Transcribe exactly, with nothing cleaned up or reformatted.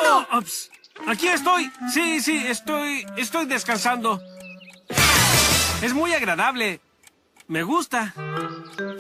¡No! Oh, ups. Aquí estoy. Sí, sí, estoy... estoy descansando. Es muy agradable. Me gusta.